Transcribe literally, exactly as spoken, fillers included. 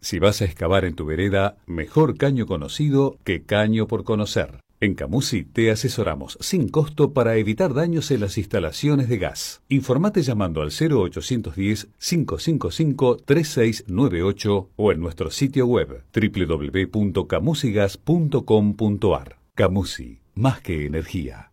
Si vas a excavar en tu vereda, mejor caño conocido que caño por conocer. En Camusi te asesoramos sin costo para evitar daños en las instalaciones de gas. Informate llamando al cero ochocientos diez, cinco cinco cinco, tres seis nueve ocho o en nuestro sitio web doble u doble u doble u punto camusigas punto com punto ar. Camusi, más que energía.